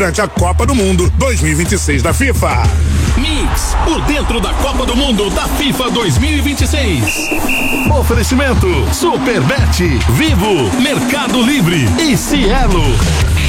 durante a Copa do Mundo 2026 da FIFA. Mix, por dentro da Copa do Mundo da FIFA 2026. Oferecimento Superbet, Vivo, Mercado Livre e Cielo.